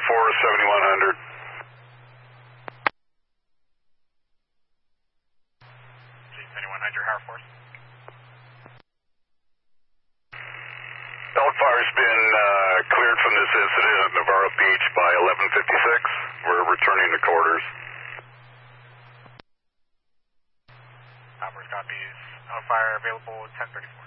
7100. G7100, Harbor Force. Elkfire's been cleared from this incident at Navarro Beach by 11:56. We're returning to quarters. Harbor copies. Elkfire available 1034.